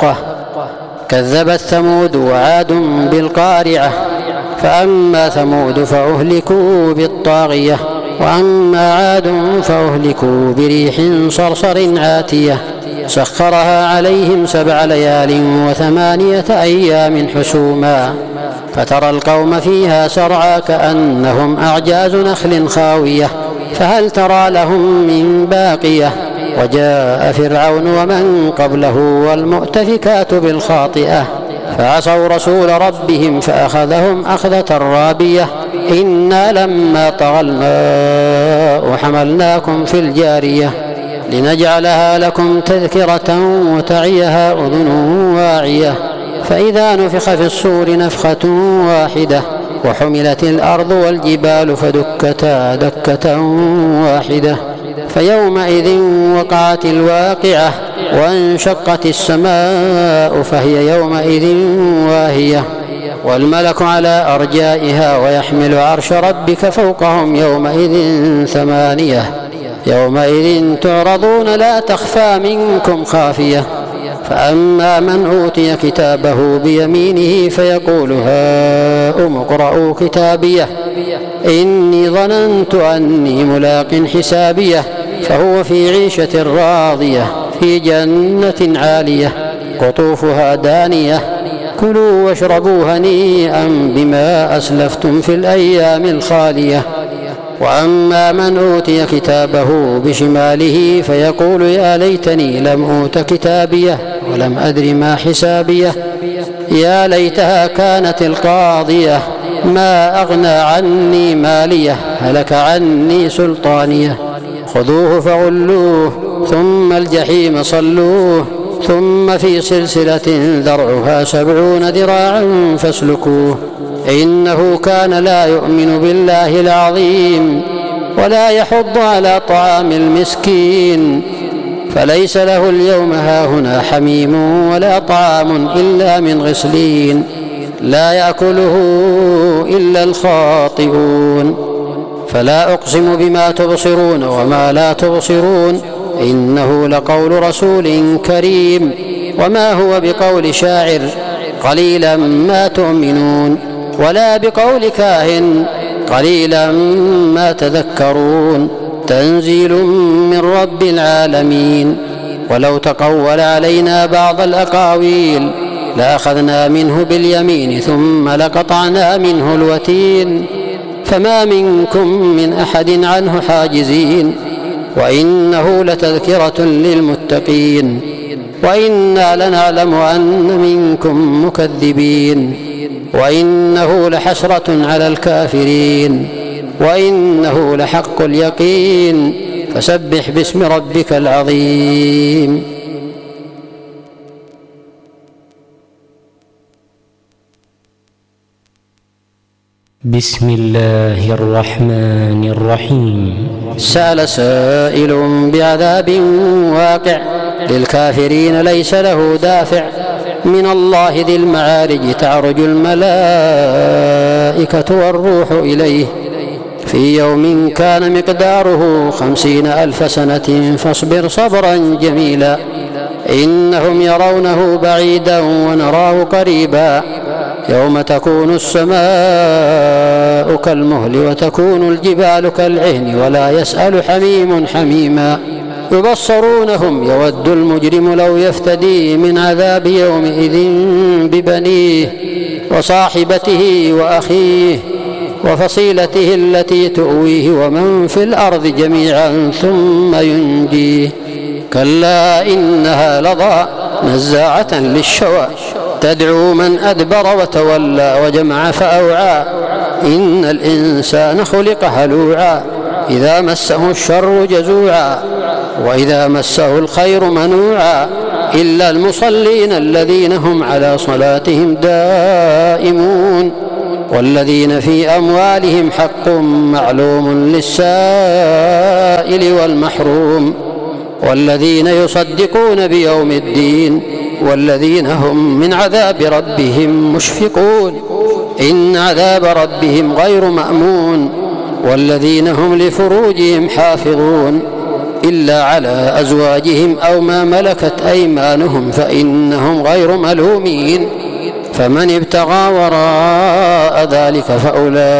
أبقه. كذبت ثمود وعاد بالقارعة، فأما ثمود فأهلكوا بالطاغية، وأما عاد فأهلكوا بريح صرصر عاتية سخرها عليهم 7 ليال و8 أيام حسوما، فترى القوم فيها سرعى كأنهم أعجاز نخل خاوية، فهل ترى لهم من باقية. وجاء فرعون ومن قبله والمؤتفكات بالخاطئة، فعصوا رسول ربهم فأخذهم أخذة رابية. إنا لما طغى الماء حملناكم في الجارية لنجعلها لكم تذكرة وتعيها أذن واعية. فإذا نفخ في الصور نفخة واحدة وحملت الأرض والجبال فدكتا دكة واحدة، فيومئذ وقعت الواقعة، وانشقت السماء فهي يومئذ واهية، والملك على أرجائها ويحمل عرش ربك فوقهم يومئذ 8. يومئذ تعرضون لا تخفى منكم خافية. فأما من أوتي كتابه بيمينه فيقول هاؤم اقرءوا كتابيه إني ظننت أني ملاق حسابيه، فهو في عيشة راضية في جنة عالية قطوفها دانية، كلوا واشربوا هنيئا بما أسلفتم في الأيام الخالية. وأما من أوتي كتابه بشماله فيقول يا ليتني لم أوت كتابيه ولم أدر ما حسابيه، يا ليتها كانت القاضية ما أغنى عني ماليه هلك عني سلطانيه. خذوه فغلوه ثم الجحيم صلوه ثم في سلسلة ذرعها 70 ذراعا فاسلكوه، إنه كان لا يؤمن بالله العظيم ولا يحض على طعام المسكين، فليس له اليوم هاهنا حميم ولا طعام إلا من غسلين لا يأكله إلا الخاطئون. فلا أقسم بما تبصرون وما لا تبصرون إنه لقول رسول كريم وما هو بقول شاعر قليلا ما تؤمنون، ولا بقول كاهن قليلا ما تذكرون، تنزيل من رب العالمين. ولو تقول علينا بعض الأقاويل لأخذنا منه باليمين ثم لقطعنا منه الوتين، فما منكم من أحد عنه حاجزين، وإنه لتذكرة للمتقين، وإنا لنعلم أن منكم مكذبين، وإنه لحسرة على الكافرين، وإنه لحق اليقين، فسبح باسم ربك العظيم. بسم الله الرحمن الرحيم. سأل سائل بعذاب واقع للكافرين ليس له دافع، من الله ذي المعارج تعرج الملائكة والروح إليه في يوم كان مقداره 50,000 سنة فاصبر صبرا جميلا، إنهم يرونه بعيدا ونراه قريبا، يوم تكون السماء كالمهل وتكون الجبال كالعهن ولا يسأل حميم حميما، يبصرونهم يود المجرم لو يفتدي من عذاب يومئذ ببنيه وصاحبته وأخيه وفصيلته التي تؤويه ومن في الأرض جميعا ثم ينجيه، كلا إنها لظى نزاعة للشوى تدعو من أدبر وتولى وجمع فأوعى، إن الإنسان خلق هلوعا إذا مسه الشر جزوعا وإذا مسه الخير منوعا، إلا المصلين الذين هم على صلاتهم دائمون، والذين في أموالهم حق معلوم للسائل والمحروم، والذين يصدقون بيوم الدين، والذين هم من عذاب ربهم مشفقون، إن عذاب ربهم غير مأمون، والذين هم لفروجهم حافظون إلا على أزواجهم أو ما ملكت أيمانهم فإنهم غير ملومين، فمن ابتغى وراء ذلك فأولئك